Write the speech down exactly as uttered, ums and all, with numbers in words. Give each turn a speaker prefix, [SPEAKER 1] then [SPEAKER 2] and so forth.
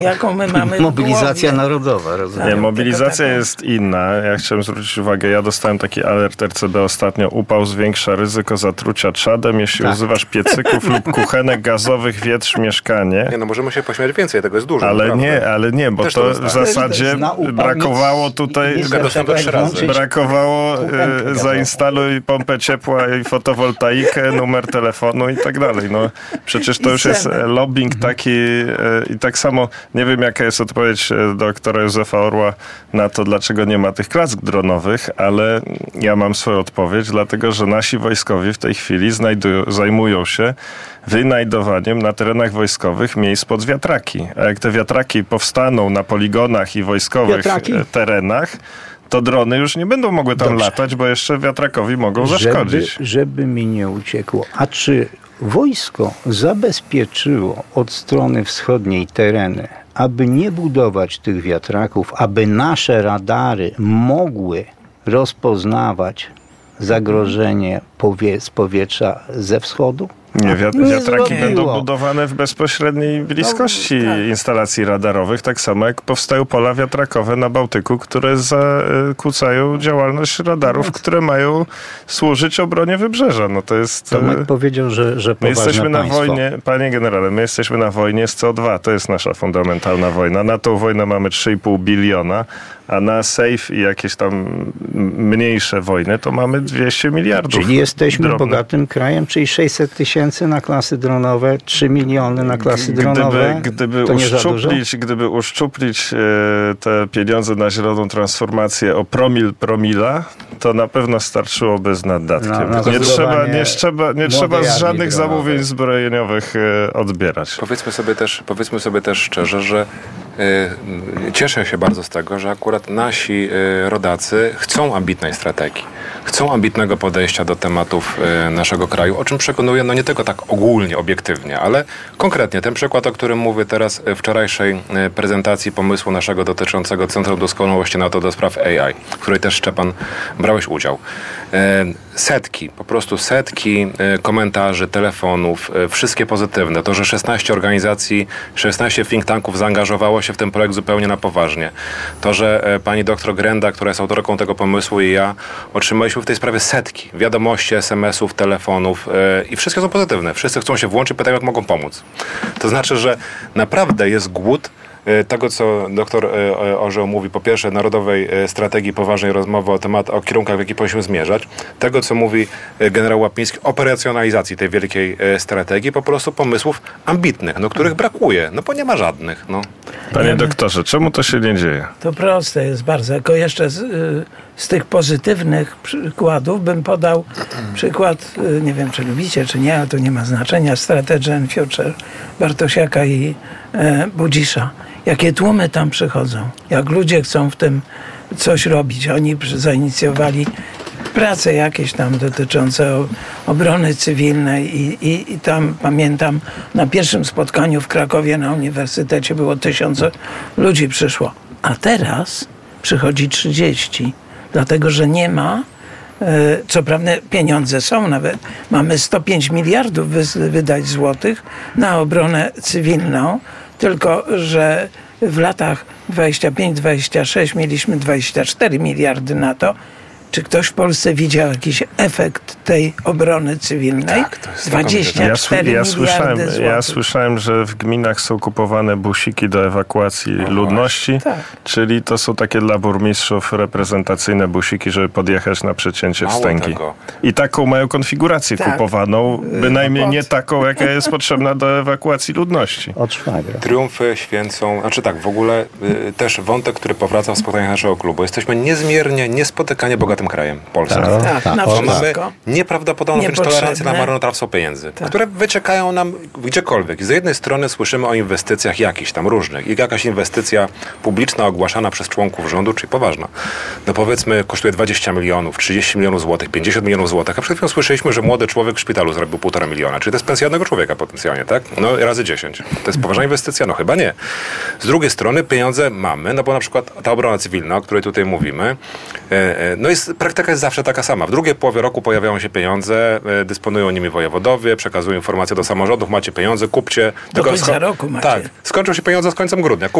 [SPEAKER 1] Jaką my mamy
[SPEAKER 2] Mobilizacja narodowa, rozumiem.
[SPEAKER 3] Nie, mobilizacja jest inna. Ja chciałem zwrócić uwagę, ja dostałem taki alert R C B ostatnio. Upał zwiększa ryzyko zatrucia trzadem, jeśli tak. używasz piecyków lub kuchenek gazowych, wietrz mieszkanie.
[SPEAKER 4] Nie, no możemy się pośmiać więcej, tego jest dużo.
[SPEAKER 3] Ale
[SPEAKER 4] naprawdę.
[SPEAKER 3] nie, ale nie, bo
[SPEAKER 4] Też
[SPEAKER 3] to,
[SPEAKER 4] to
[SPEAKER 3] w zasadzie brakowało tutaj... Brakowało y, zainstaluj pompę ciepła i fotowoltaikę, numer telefonu i tak dalej. No, przecież to już jest lobbying taki y, i tak samo nie wiem, jaka jest odpowiedź doktora Józefa Orła na to, dlaczego nie ma tych klask dronowych, ale ja mam swoją odpowiedź, dlatego, że nasi wojskowi w tej chwili znajdują, zajmują się wynajdowaniem na terenach wojskowych miejsc pod wiatraki. A jak te wiatraki powstaną na poligonach i wojskowych wiatraki? terenach, to drony już nie będą mogły tam Dobrze. latać, bo jeszcze wiatrakowi mogą zaszkodzić.
[SPEAKER 2] Żeby, żeby mi nie uciekło. A czy wojsko zabezpieczyło od strony wschodniej tereny, aby nie budować tych wiatraków, aby nasze radary mogły rozpoznawać zagrożenie powie- z powietrza ze wschodu?
[SPEAKER 3] Nie, wiat- wiatraki będą budowane w bezpośredniej bliskości no, tak. instalacji radarowych, tak samo jak powstają pola wiatrakowe na Bałtyku, które zakłócają działalność radarów, no. które mają służyć obronie wybrzeża. No to jest...
[SPEAKER 2] Tomek powiedział, że, że
[SPEAKER 3] my jesteśmy na
[SPEAKER 2] państwo.
[SPEAKER 3] wojnie, panie generale, my jesteśmy na wojnie z C O dwa. To jest nasza fundamentalna wojna. Na tą wojnę mamy trzy i pół biliona, a na SAFE i jakieś tam mniejsze wojny to mamy dwieście miliardów.
[SPEAKER 2] Czyli jesteśmy
[SPEAKER 3] drobne.
[SPEAKER 2] bogatym krajem, czyli sześćset tysięcy na klasy dronowe, trzy miliony na klasy dronowe.
[SPEAKER 3] Gdyby, gdyby,
[SPEAKER 2] to nie
[SPEAKER 3] uszczuplić, gdyby uszczuplić e, te pieniądze na zieloną transformację o promil promila, to na pewno starczyłoby z naddatkiem. No, no, nie, trzeba, nie, trzeba, nie trzeba z żadnych dronowe. zamówień zbrojeniowych e, odbierać.
[SPEAKER 4] Powiedzmy sobie też, powiedzmy sobie też szczerze, że y, cieszę się bardzo z tego, że akurat nasi y, rodacy chcą ambitnej strategii. Chcą ambitnego podejścia do tematów y, naszego kraju, o czym przekonuję, no nie tylko tak ogólnie, obiektywnie, ale konkretnie. Ten przykład, o którym mówię teraz, wczorajszej y, prezentacji pomysłu naszego dotyczącego Centrum Doskonałości NATO do spraw A I, w której też, Szczepan, brałeś udział. Y, setki, po prostu setki y, komentarzy, telefonów, y, wszystkie pozytywne. To, że szesnaście organizacji, szesnaście think tanków zaangażowało się w ten projekt zupełnie na poważnie. To, że y, pani doktor Grenda, która jest autorką tego pomysłu, i ja otrzymaliśmy w tej sprawie setki wiadomości, es em esów, telefonów yy, i wszystkie są pozytywne. Wszyscy chcą się włączyć, pytają, jak mogą pomóc. To znaczy, że naprawdę jest głód yy, tego, co doktor yy, Orzeł mówi, po pierwsze narodowej yy, strategii, poważnej rozmowy o temat, o kierunkach, w jaki powinniśmy zmierzać. Tego, co mówi yy, generał Łapiński, operacjonalizacji tej wielkiej yy, strategii, po prostu pomysłów ambitnych, no, których brakuje, no bo nie ma żadnych. No.
[SPEAKER 3] Panie doktorze, czemu to się nie dzieje?
[SPEAKER 1] To proste jest bardzo. Tylko jeszcze z, z tych pozytywnych przykładów bym podał przykład, nie wiem, czy lubicie, czy nie, ale to nie ma znaczenia, Strategy and Future Bartosiaka i e, Budzisza. Jakie tłumy tam przychodzą. Jak ludzie chcą w tym coś robić. Oni zainicjowali prace jakieś tam dotyczące obrony cywilnej i, i, i tam pamiętam na pierwszym spotkaniu w Krakowie na uniwersytecie było tysiące ludzi przyszło. A teraz przychodzi trzydzieści, dlatego że nie ma, co prawda pieniądze są nawet, mamy sto pięć miliardów wydać złotych na obronę cywilną, tylko że w latach dwadzieścia pięć dwadzieścia sześć mieliśmy dwadzieścia cztery miliardy na to. Czy ktoś w Polsce widział jakiś efekt tej obrony cywilnej?
[SPEAKER 4] Tak, to jest
[SPEAKER 1] dwadzieścia cztery
[SPEAKER 3] ja, ja
[SPEAKER 1] miliardy
[SPEAKER 3] słyszałem,
[SPEAKER 1] złotych.
[SPEAKER 3] Ja słyszałem, że w gminach są kupowane busiki do ewakuacji o, ludności, tak. czyli to są takie dla burmistrzów reprezentacyjne busiki, żeby podjechać na przecięcie
[SPEAKER 4] Mało
[SPEAKER 3] wstęgi.
[SPEAKER 4] tego.
[SPEAKER 3] I taką mają konfigurację tak. kupowaną, bynajmniej nie taką, jaka jest potrzebna do ewakuacji ludności.
[SPEAKER 2] Od szwagra.
[SPEAKER 4] Triumfy święcą, znaczy tak, w ogóle y, też wątek, który powraca w spotkaniach naszego klubu. Jesteśmy niezmiernie, niespotykanie bogatym krajem, Polsce.
[SPEAKER 2] Tak,
[SPEAKER 1] tak,
[SPEAKER 2] tak,
[SPEAKER 1] na
[SPEAKER 2] tak.
[SPEAKER 4] Mamy nieprawdopodobną wręcz tolerancję na marnotrawstwo pieniędzy,
[SPEAKER 1] tak.
[SPEAKER 4] które wyciekają nam gdziekolwiek. I z jednej strony słyszymy o inwestycjach jakichś tam różnych i jakaś inwestycja publiczna ogłaszana przez członków rządu, czyli poważna. No powiedzmy kosztuje dwadzieścia milionów, trzydzieści milionów złotych, pięćdziesiąt milionów złotych, a przed chwilą słyszeliśmy, że młody człowiek w szpitalu zrobił półtora miliona, czyli to jest pensja jednego człowieka potencjalnie, tak? No razy dziesięć. To jest poważna inwestycja? No chyba nie. Z drugiej strony pieniądze mamy, no bo na przykład ta obrona cywilna, o której tutaj mówimy, no jest praktyka jest zawsze taka sama. W drugiej połowie roku pojawiają się pieniądze, dysponują nimi wojewodowie, przekazują informacje do samorządów, macie pieniądze, kupcie.
[SPEAKER 1] Do końca sko- roku macie.
[SPEAKER 4] Tak, skończą się pieniądze z końcem grudnia.